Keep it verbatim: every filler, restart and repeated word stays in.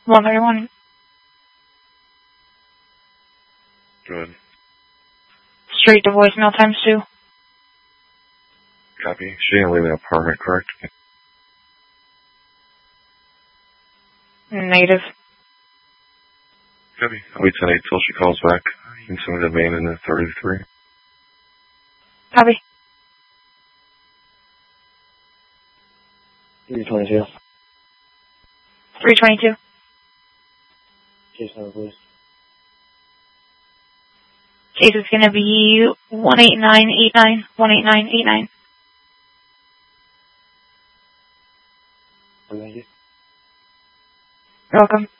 one thirty-one. Good. Straight to voicemail times two. Copy. She didn't leave the apartment, correct? Negative. Copy. I'll wait tonight till she calls back. You can send me the van in the thirty-three. Copy. three twenty-two. three twenty-two. Case number, please. Case is going to be one eight nine eight nine. one eight nine eight nine. Thank you. You're welcome.